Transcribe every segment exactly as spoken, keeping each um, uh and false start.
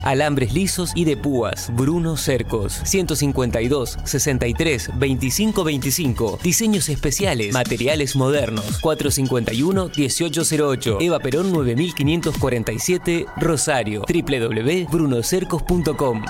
Alambres lisos y de púas. Bruno Cercos. ciento cincuenta y dos, sesenta y tres, veinticinco veinticinco. Diseños especiales. Materiales modernos. cuatrocientos cincuenta y uno, dieciocho cero ocho. Eva Perón nueve mil quinientos cuarenta y siete, Rosario. doble u doble u doble u punto bruno cercos punto com.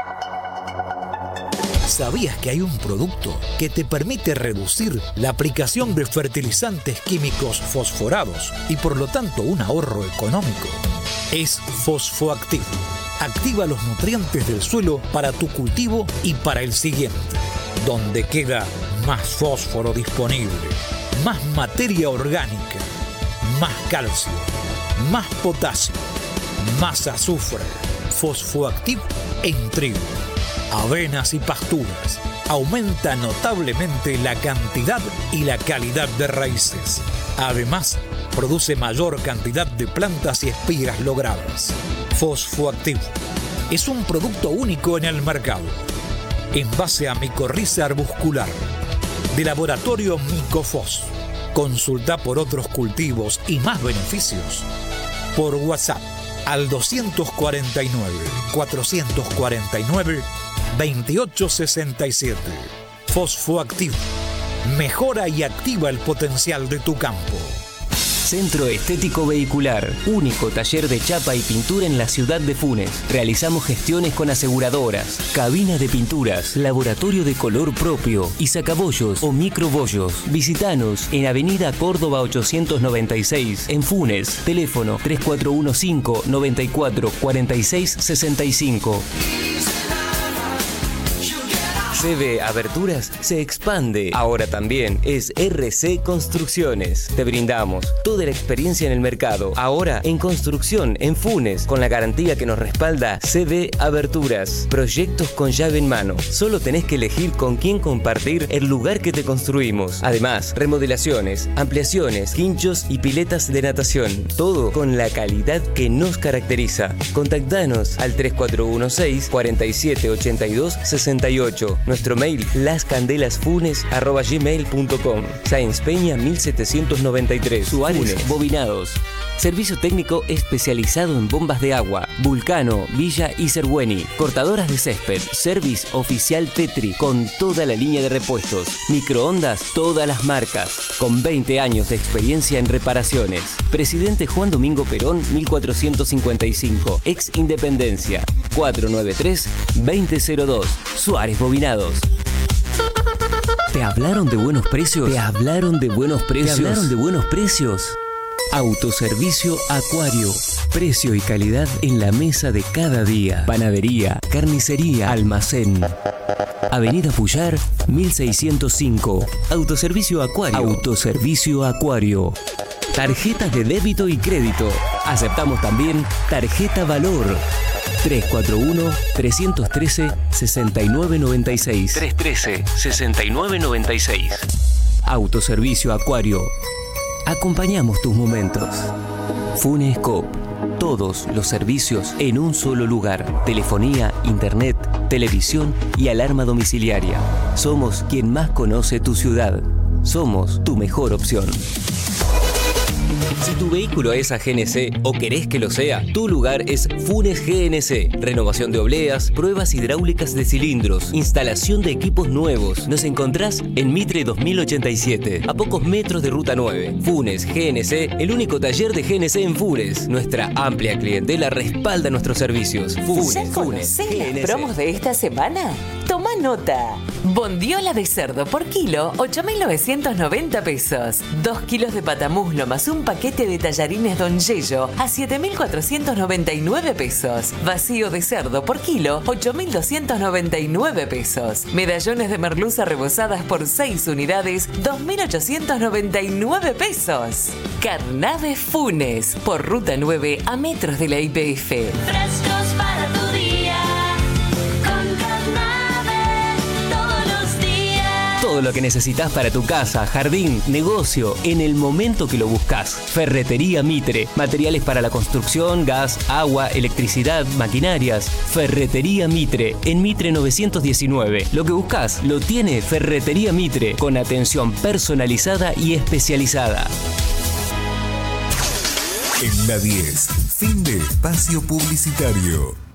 ¿Sabías que hay un producto que te permite reducir la aplicación de fertilizantes químicos fosforados y por lo tanto un ahorro económico? Es Fosfoactiv. Activa los nutrientes del suelo para tu cultivo y para el siguiente, donde queda más fósforo disponible, más materia orgánica, más calcio, más potasio, más azufre. Fosfoactiv en trigo, avenas y pasturas. Aumenta notablemente la cantidad y la calidad de raíces. Además, produce mayor cantidad de plantas y espigas logradas. Fosfoactiv es un producto único en el mercado, en base a micorriza arbuscular, de laboratorio Micofos. Consulta por otros cultivos y más beneficios por WhatsApp al doscientos cuarenta y nueve, cuatrocientos cuarenta y nueve, veintiocho sesenta y siete. Fosfoactiv mejora y activa el potencial de tu campo. Centro Estético Vehicular, único taller de chapa y pintura en la ciudad de Funes. Realizamos gestiones con aseguradoras, cabina de pinturas, laboratorio de color propio y sacabollos o microbollos. Visítanos en Avenida Córdoba ochocientos noventa y seis, en Funes. Teléfono tres cuatro uno cinco, noventa y cuatro, cuarenta y seis sesenta y cinco. C V Aberturas se expande. Ahora también es R C Construcciones. Te brindamos toda la experiencia en el mercado. Ahora en construcción, en Funes, con la garantía que nos respalda C V Aberturas. Proyectos con llave en mano. Solo tenés que elegir con quién compartir el lugar que te construimos. Además, remodelaciones, ampliaciones, quinchos y piletas de natación. Todo con la calidad que nos caracteriza. Contactanos al tres cuatro uno seis, cuarenta y siete, ochenta y dos, sesenta y ocho. Nuestro mail lascandelasfunes arroba gmail punto com. Sáenz Peña mil setecientos noventa y tres. Suárez, Funes. Bobinados. Servicio técnico especializado en bombas de agua. Vulcano, Villa y Cerweni. Cortadoras de césped. Service oficial Petri con toda la línea de repuestos. Microondas, todas las marcas. Con veinte años de experiencia en reparaciones. Presidente Juan Domingo Perón mil cuatrocientos cincuenta y cinco. Ex Independencia. cuatro nueve tres, veinte cero dos. Suárez Bobinados. ¿Te hablaron de buenos precios? ¿Te hablaron de buenos precios? ¿Te hablaron de buenos precios? Autoservicio Acuario. Precio y calidad en la mesa de cada día. Panadería, carnicería, almacén. Avenida Puyar, mil seiscientos cinco. Autoservicio Acuario. Autoservicio Acuario. Tarjetas de débito y crédito. Aceptamos también tarjeta Valor. tres cuatro uno, tres uno tres, seis nueve nueve seis. tres uno tres, seis nueve nueve seis. Autoservicio Acuario. Acompañamos tus momentos. Funes Coop. Todos los servicios en un solo lugar. Telefonía, internet, televisión y alarma domiciliaria. Somos quien más conoce tu ciudad. Somos tu mejor opción. Si tu vehículo es a G N C o querés que lo sea, tu lugar es Funes G N C. Renovación de obleas, pruebas hidráulicas de cilindros, instalación de equipos nuevos. Nos encontrás en Mitre dos mil ochenta y siete, a pocos metros de Ruta nueve. Funes G N C, el único taller de G N C en Funes. Nuestra amplia clientela respalda nuestros servicios. Funes, ¿Ya Funes, conocés G N C. las promos de esta semana? Toma nota. Bondiola de cerdo por kilo, ocho mil novecientos noventa pesos. Dos kilos de patamuslo más un paquete de tallarines Don Yello a siete mil cuatrocientos noventa y nueve pesos. Vacío de cerdo por kilo, ocho mil doscientos noventa y nueve pesos. Medallones de merluza rebozadas por seis unidades, dos mil ochocientos noventa y nueve pesos. Carnave Funes, por Ruta nueve a metros de la I P F. Frescos para tu día, con Carnave, todos los días. Todo lo que necesitas para tu casa, jardín, negocio, en el momento que lo buscas. Ferretería Mitre. Materiales para la construcción, gas, agua, electricidad, maquinarias. Ferretería Mitre. En Mitre novecientos diecinueve. Lo que buscas lo tiene Ferretería Mitre. Con atención personalizada y especializada. En la diez, fin de espacio publicitario.